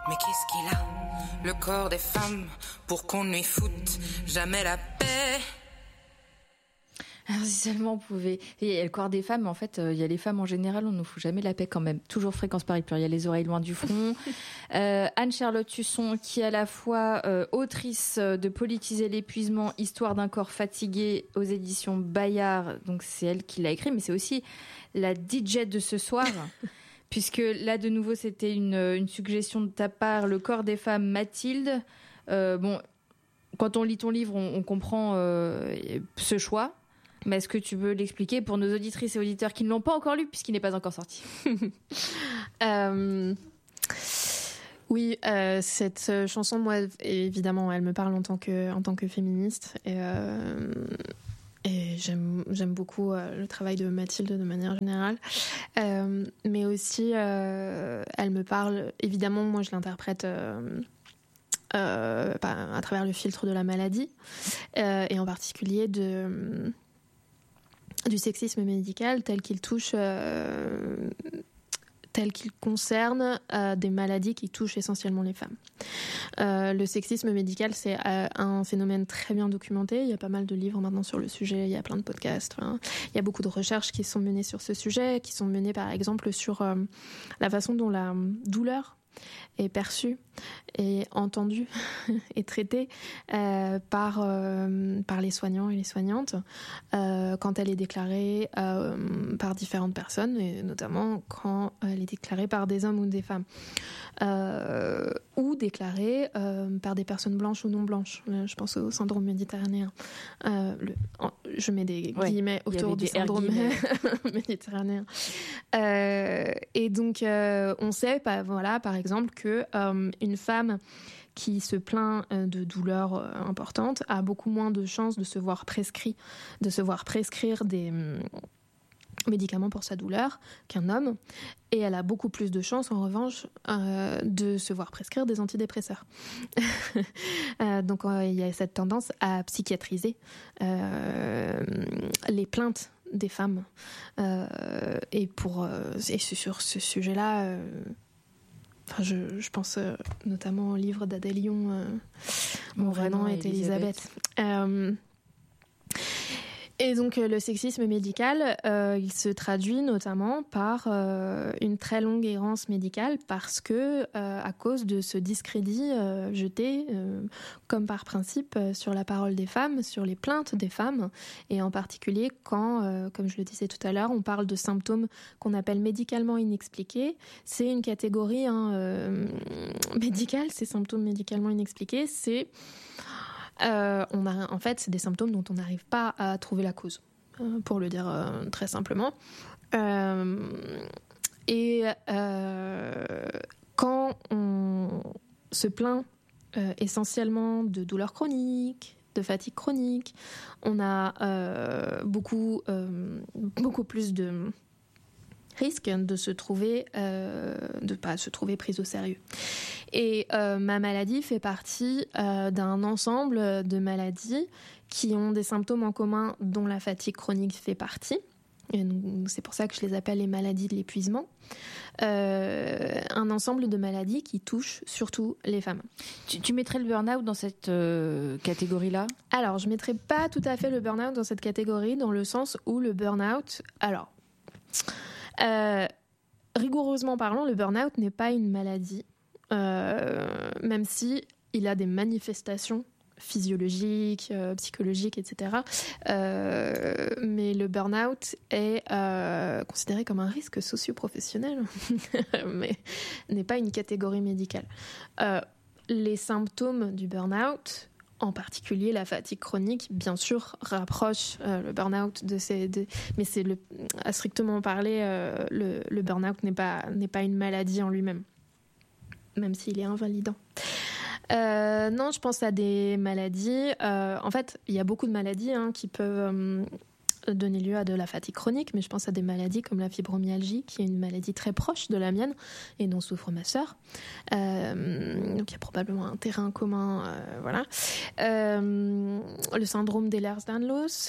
Mais qu'est-ce qu'il a, le corps des femmes, pour qu'on ne lui foute jamais la paix? Alors si seulement on pouvait... Il y a le corps des femmes, mais en fait, il y a les femmes en général, on ne nous fout jamais la paix quand même. Toujours Fréquence Paris Pur, il y a les oreilles loin du front. Anne-Charlotte Husson, qui est à la fois autrice de Politiser l'épuisement, Histoire d'un corps fatigué aux éditions Bayard, donc c'est elle qui l'a écrit, mais c'est aussi la DJ de ce soir. Puisque là, de nouveau, c'était une suggestion de ta part, Le corps des femmes, Mathilde. Bon, quand on lit ton livre, on comprend ce choix. Mais est-ce que tu veux l'expliquer pour nos auditrices et auditeurs qui ne l'ont pas encore lu, puisqu'il n'est pas encore sorti? Oui, cette chanson, moi, évidemment, elle me parle en tant que féministe. Et j'aime beaucoup le travail de Mathilde de manière générale. Mais aussi, elle me parle... Évidemment, moi, je l'interprète... à travers le filtre de la maladie, et en particulier du sexisme médical tel qu'il concerne des maladies qui touchent essentiellement les femmes. Le sexisme médical, c'est un phénomène très bien documenté. Il y a pas mal de livres maintenant sur le sujet, il y a plein de podcasts. Il y a beaucoup de recherches qui sont menées sur ce sujet, qui sont menées par exemple sur la façon dont la douleur est perçue et entendue et traitée par les soignants et les soignantes quand elle est déclarée par différentes personnes, et notamment quand elle est déclarée par des hommes ou des femmes, ou déclarée par des personnes blanches ou non blanches. Je pense au syndrome méditerranéen. Je mets des guillemets autour du syndrome méditerranéen. Et donc, on sait, par exemple, que une femme qui se plaint de douleurs importantes a beaucoup moins de chances de se voir prescrire des médicaments pour sa douleur qu'un homme, et elle a beaucoup plus de chances en revanche de se voir prescrire des antidépresseurs. Donc il y a cette tendance à psychiatriser les plaintes des femmes, et sur ce sujet-là, je pense notamment au livre d'Adèle Lyon, Mon vrai nom est Elisabeth. Et donc le sexisme médical, il se traduit notamment par une très longue errance médicale, parce que à cause de ce discrédit jeté comme par principe sur la parole des femmes, sur les plaintes des femmes, et en particulier quand, comme je le disais tout à l'heure, on parle de symptômes qu'on appelle médicalement inexpliqués. C'est une catégorie médicale, ces symptômes médicalement inexpliqués, c'est c'est des symptômes dont on n'arrive pas à trouver la cause, pour le dire très simplement. Quand on se plaint essentiellement de douleurs chroniques, de fatigue chronique, on a beaucoup plus de risque de se trouver pas se trouver prise au sérieux. Et ma maladie fait partie d'un ensemble de maladies qui ont des symptômes en commun, dont la fatigue chronique fait partie. Et donc, c'est pour ça que je les appelle les maladies de l'épuisement. Un ensemble de maladies qui touchent surtout les femmes. Tu mettrais le burn-out dans cette catégorie-là ? Alors, je ne mettrais pas tout à fait le burn-out dans cette catégorie, dans le sens où le burn-out... Alors... rigoureusement parlant, le burn-out n'est pas une maladie, même si il a des manifestations physiologiques, psychologiques, etc. Mais le burn-out est considéré comme un risque socio-professionnel, mais n'est pas une catégorie médicale. Les symptômes du burn-out, en particulier la fatigue chronique, bien sûr, rapproche le burn-out mais c'est à strictement parler, le burn-out n'est pas une maladie en lui-même, même s'il est invalidant. Non, je pense à des maladies. En fait, il y a beaucoup de maladies qui peuvent donner lieu à de la fatigue chronique, mais je pense à des maladies comme la fibromyalgie, qui est une maladie très proche de la mienne et dont souffre ma sœur. Donc il y a probablement un terrain commun, voilà. Le syndrome d'Ehlers-Danlos,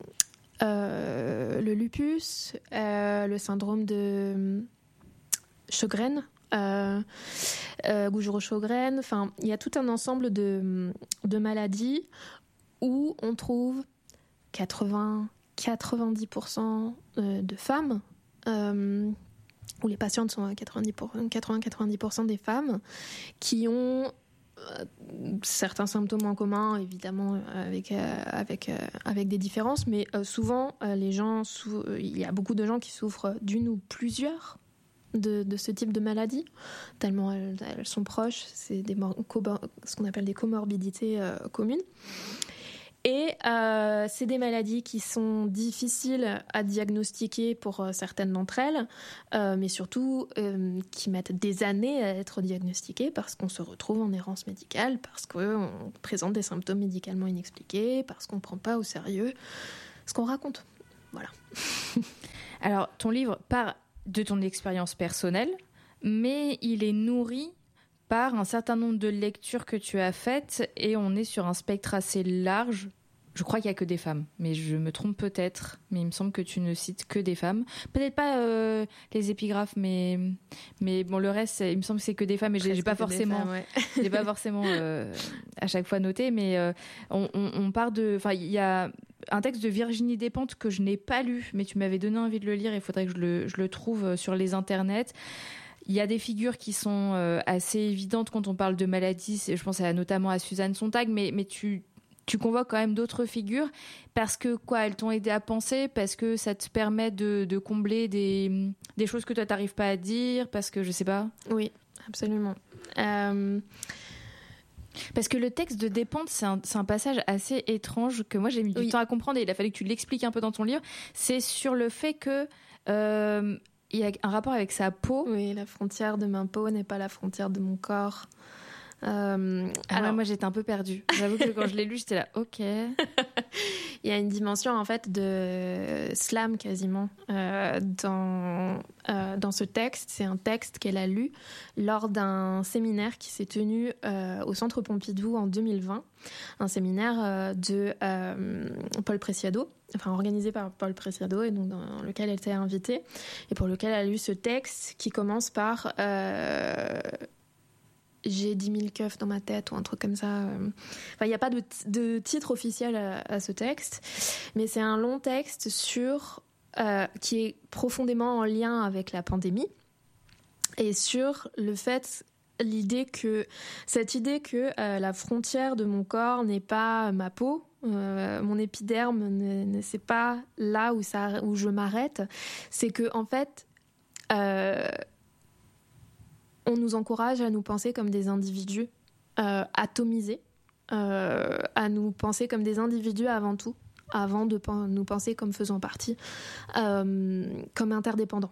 le lupus, le syndrome de Sjögren, Gujro Sjögren. Enfin, il y a tout un ensemble de maladies où on trouve 90% de femmes, où les patientes sont à 80-90% des femmes qui ont certains symptômes en commun, évidemment avec des différences, mais souvent il y a beaucoup de gens qui souffrent d'une ou plusieurs de ce type de maladie, tellement elles sont proches. C'est ce qu'on appelle des comorbidités communes. Et c'est des maladies qui sont difficiles à diagnostiquer pour certaines d'entre elles, mais surtout qui mettent des années à être diagnostiquées parce qu'on se retrouve en errance médicale, parce qu'on présente des symptômes médicalement inexpliqués, parce qu'on ne prend pas au sérieux ce qu'on raconte. Voilà. Alors, ton livre part de ton expérience personnelle, mais il est nourri par un certain nombre de lectures que tu as faites, et on est sur un spectre assez large. Je crois qu'il n'y a que des femmes, mais je me trompe peut-être. Mais il me semble que tu ne cites que des femmes. Peut-être pas les épigraphes, mais bon, le reste, il me semble que c'est que des femmes. Et j'ai pas forcément, femmes, ouais. J'ai pas forcément à chaque fois noté, mais on part de. Enfin, il y a un texte de Virginie Despentes que je n'ai pas lu, mais tu m'avais donné envie de le lire. Il faudrait que je le trouve sur les internets. Il y a des figures qui sont assez évidentes quand on parle de maladies. Je pense notamment à Suzanne Sontag, mais tu convoques quand même d'autres figures parce que elles t'ont aidé à penser, parce que ça te permet de combler des choses que toi t'arrives pas à dire, parce que je sais pas. Oui, absolument. Parce que le texte de Despentes, c'est un passage assez étrange que moi j'ai mis du temps à comprendre, et il a fallu que tu l'expliques un peu dans ton livre. C'est sur le fait que il y a un rapport avec sa peau. Oui, la frontière de ma peau n'est pas la frontière de mon corps. Alors moi j'étais un peu perdue. J'avoue que quand je l'ai lu, j'étais là, ok. Il y a une dimension en fait de slam quasiment dans ce texte. C'est un texte qu'elle a lu lors d'un séminaire qui s'est tenu au Centre Pompidou en 2020. Un séminaire de Paul Preciado, enfin organisé par Paul Preciado, et donc dans lequel elle était invitée, et pour lequel elle a lu ce texte qui commence par j'ai 10 000 keufs dans ma tête, ou un truc comme ça. Enfin, il n'y a pas de titre officiel à ce texte, mais c'est un long texte qui est profondément en lien avec la pandémie, et sur cette idée que la frontière de mon corps n'est pas ma peau, mon épiderme, c'est pas là où je m'arrête. C'est que en fait, on nous encourage à nous penser comme des individus atomisés, à nous penser comme des individus avant tout, avant de nous penser comme faisant partie, comme interdépendants.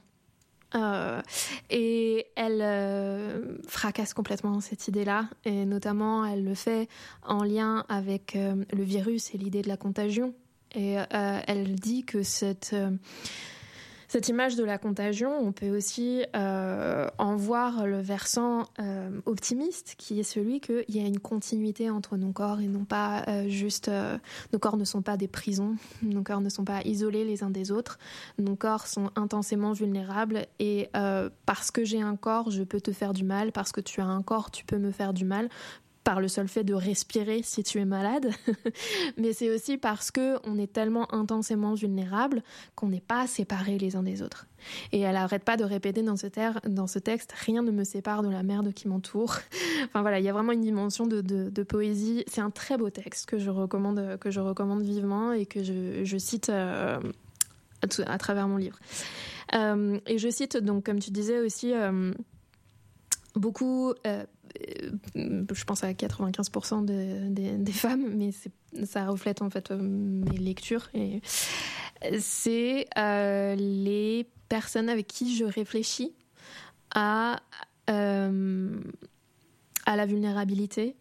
Et elle fracasse complètement cette idée-là, et notamment elle le fait en lien avec le virus et l'idée de la contagion. Et elle dit que cette image de la contagion, on peut aussi en voir le versant optimiste, qui est celui qu'il y a une continuité entre nos corps, et non pas juste... nos corps ne sont pas des prisons, nos corps ne sont pas isolés les uns des autres, nos corps sont intensément vulnérables, et parce que j'ai un corps, je peux te faire du mal, parce que tu as un corps, tu peux me faire du mal, par le seul fait de respirer si tu es malade, mais c'est aussi parce qu'on est tellement intensément vulnérable qu'on n'est pas séparés les uns des autres. Et elle n'arrête pas de répéter dans ce texte, rien ne me sépare de la merde qui m'entoure. Enfin voilà, il y a vraiment une dimension de poésie. C'est un très beau texte que je recommande vivement, et que je cite à travers mon livre. Et je cite donc, comme tu disais aussi, beaucoup, je pense à 95% des femmes, mais ça reflète en fait mes lectures, et c'est les personnes avec qui je réfléchis à la vulnérabilité,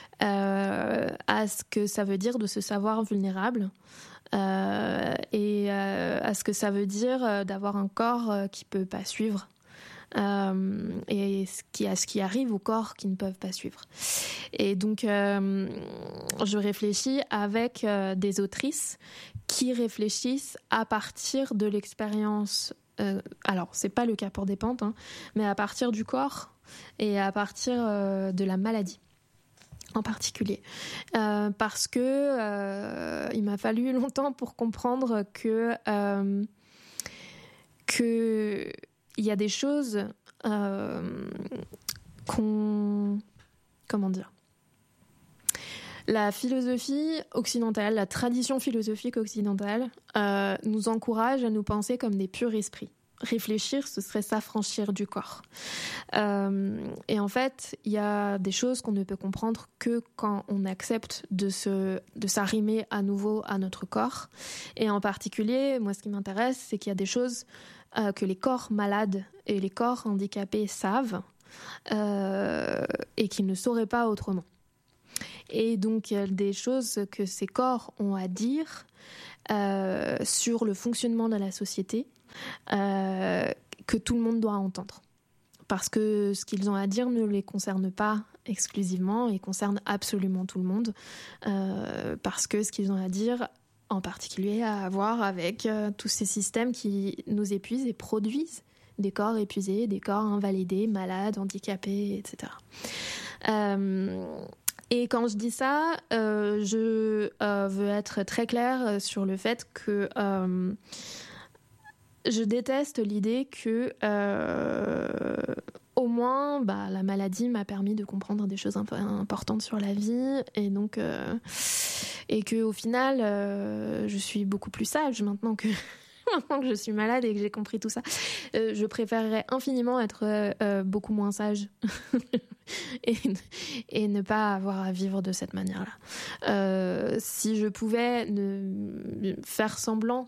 à ce que ça veut dire de se savoir vulnérable, et à ce que ça veut dire d'avoir un corps qui peut pas suivre. Et ce qui arrive aux corps qui ne peuvent pas suivre. Et donc je réfléchis avec des autrices qui réfléchissent à partir de l'expérience alors c'est pas le cas pour des pentes, hein, mais à partir du corps et à partir de la maladie en particulier. Parce que il m'a fallu longtemps pour comprendre que il y a des choses comment dire, la philosophie occidentale, la tradition philosophique occidentale nous encourage à nous penser comme des purs esprits. Réfléchir, ce serait s'affranchir du corps. Et en fait, il y a des choses qu'on ne peut comprendre que quand on accepte de s'arrimer à nouveau à notre corps. Et en particulier, moi, ce qui m'intéresse, c'est qu'il y a des choses que les corps malades et les corps handicapés savent et qu'ils ne sauraient pas autrement. Et donc, il y a des choses que ces corps ont à dire sur le fonctionnement de la société que tout le monde doit entendre. Parce que ce qu'ils ont à dire ne les concerne pas exclusivement et concerne absolument tout le monde. Parce que ce qu'ils ont à dire, en particulier, a à voir avec tous ces systèmes qui nous épuisent et produisent des corps épuisés, des corps invalidés, malades, handicapés, etc. Et quand je dis ça, je veux être très claire sur le fait que je déteste l'idée que, au moins, la maladie m'a permis de comprendre des choses importantes sur la vie, et donc, et que au final, je suis beaucoup plus sage maintenant que je suis malade et que j'ai compris tout ça. Je préférerais infiniment être beaucoup moins sage et ne pas avoir à vivre de cette manière-là. Si je pouvais faire semblant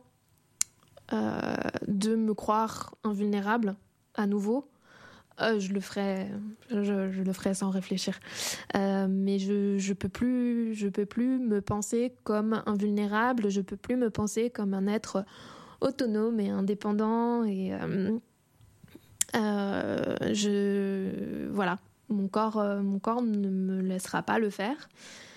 de me croire invulnérable à nouveau, je le ferais sans réfléchir. Mais je peux plus me penser comme invulnérable, je peux plus me penser comme un être autonome et indépendant, et voilà, mon corps ne me laissera pas le faire.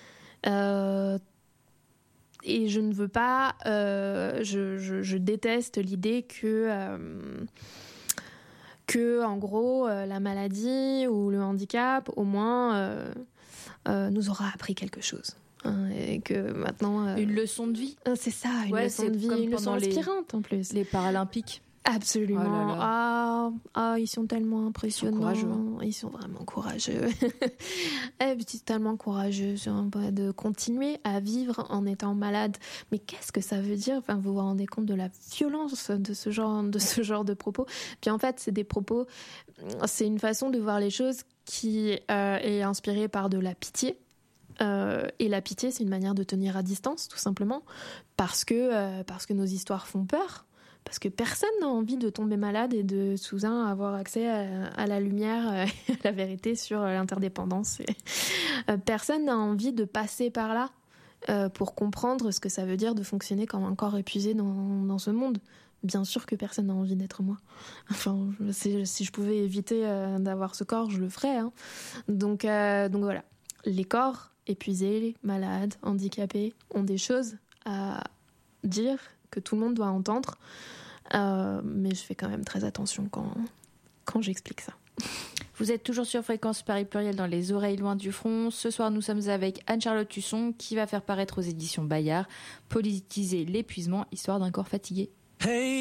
Et je ne veux pas, je déteste l'idée que en gros la maladie ou le handicap au moins nous aura appris quelque chose. Et que maintenant une leçon de vie, c'est ça, une leçon de vie, une leçon inspirante en plus. Les Paralympiques, absolument. Oh là là. Ils sont tellement impressionnants, ils sont vraiment courageux. C'est tellement courageux de continuer à vivre en étant malade. Mais qu'est-ce que ça veut dire? Enfin, vous vous rendez compte de la violence de ce genre de propos? Puis en fait, c'est des propos, c'est une façon de voir les choses qui est inspirée par de la pitié. Et la pitié, c'est une manière de tenir à distance, tout simplement, parce que nos histoires font peur, parce que personne n'a envie de tomber malade et de soudain avoir accès à la lumière, à la vérité sur l'interdépendance. Personne n'a envie de passer par là pour comprendre ce que ça veut dire de fonctionner comme un corps épuisé dans ce monde. Bien sûr que personne n'a envie d'être moi. Enfin, si je pouvais éviter d'avoir ce corps, je le ferais. Hein. Donc voilà, les corps épuisés, malades, handicapés ont des choses à dire que tout le monde doit entendre, mais je fais quand même très attention quand j'explique ça. Vous êtes toujours sur Fréquence Paris Pluriel dans les oreilles loin du front. Ce soir, nous sommes avec Anne-Charlotte Tusson qui va faire paraître aux éditions Bayard Politiser l'épuisement, histoire d'un corps fatigué. Hey.